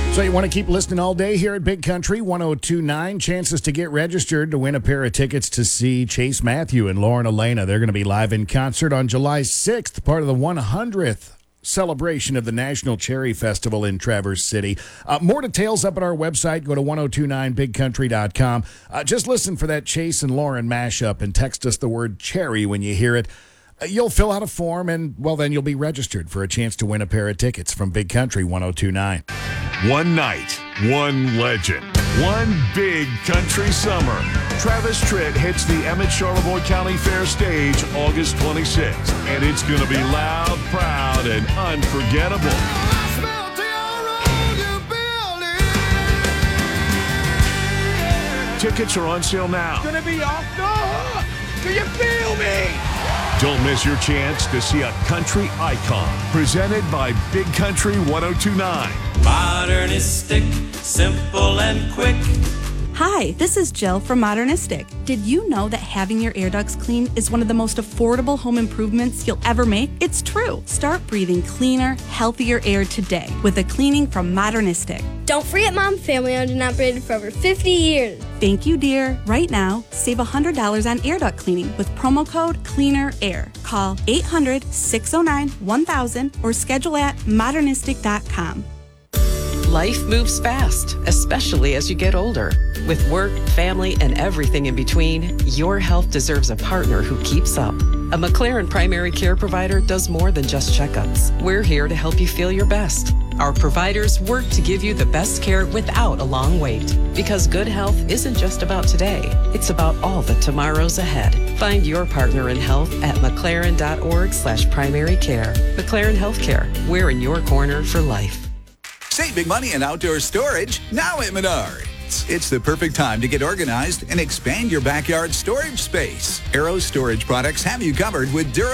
So you want to keep listening all day here at Big Country 102.9. Chances to get registered to win a pair of tickets to see Chase Matthew and Lauren Elena. They're going to be live in concert on July 6th, part of the 100th celebration of the National Cherry Festival in Traverse City. More details up at our website. Go to 1029bigcountry.com. Just listen for that Chase and Lauren mashup and text us the word cherry when you hear it. You'll fill out a form and, well, then you'll be registered for a chance to win a pair of tickets from Big Country 102.9. One night, one legend, one big country summer. Travis Tritt hits the Emmett Charlevoix County Fair stage August 26th, and it's going to be loud, proud, and unforgettable. Tickets are on sale now. It's gonna be off the hook. Do you feel me? Don't miss your chance to see a country icon. Presented by Big Country 102.9. Modernistic, simple and quick. Hi, this is Jill from Modernistic. Did you know that having your air ducts clean is one of the most affordable home improvements you'll ever make? It's true. Start breathing cleaner, healthier air today with a cleaning from Modernistic. Don't forget Mom, family owned and operated for over 50 years. Thank you, dear. Right now, save $100 on air duct cleaning with promo code CLEANERAIR. Call 800-609-1000 or schedule at modernistic.com. Life moves fast, especially as you get older. With work, family, and everything in between, your health deserves a partner who keeps up. A McLaren primary care provider does more than just checkups. We're here to help you feel your best. Our providers work to give you the best care without a long wait. Because good health isn't just about today, it's about all the tomorrows ahead. Find your partner in health at mclaren.org/primary care. McLaren Healthcare, we're in your corner for life. Save big money in outdoor storage now at Menards. It's the perfect time to get organized and expand your backyard storage space. Arrow Storage products have you covered with durable